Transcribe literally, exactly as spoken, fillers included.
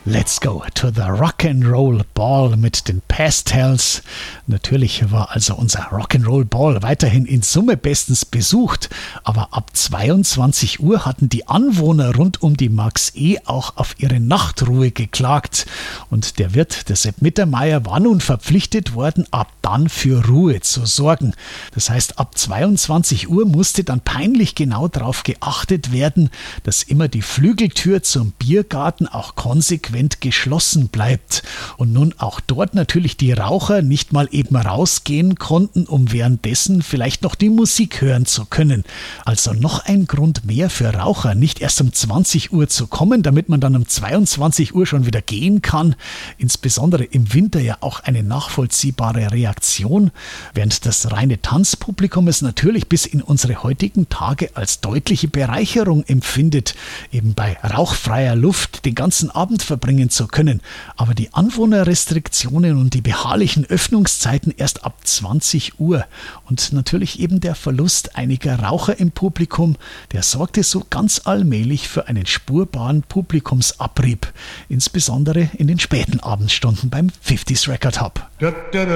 Let's go to the Rock'n'Roll Ball mit den Pastels. Natürlich war also unser Rock'n'Roll Ball weiterhin in Summe bestens besucht, aber ab zweiundzwanzig Uhr hatten die Anwohner rund um die Max E auch auf ihre Nachtruhe geklagt. Und der Wirt, der Sepp Mittermeier, war nun verpflichtet worden, ab dann für Ruhe zu sorgen. Das heißt, ab zweiundzwanzig Uhr musste dann peinlich genau darauf geachtet werden, dass immer die Flügeltür zum Biergarten auch konsequent geschlossen bleibt und nun auch dort natürlich die Raucher nicht mal eben rausgehen konnten, um währenddessen vielleicht noch die Musik hören zu können. Also noch ein Grund mehr für Raucher, nicht erst um zwanzig Uhr zu kommen, damit man dann um zweiundzwanzig Uhr schon wieder gehen kann. Insbesondere im Winter ja auch eine nachvollziehbare Reaktion, während das reine Tanzpublikum es natürlich bis in unsere heutigen Tage als deutliche Bereicherung empfindet, eben bei rauchfreier Luft den ganzen Abend verbringen zu können. Aber die Anwohnerrestriktionen und die beharrlichen Öffnungszeiten erst ab zwanzig Uhr und natürlich eben der Verlust einiger Raucher im Publikum, der sorgte so ganz allmählich für einen spurbaren Publikumsabrieb, insbesondere in den späten Abendstunden beim fünfziger Record Hub.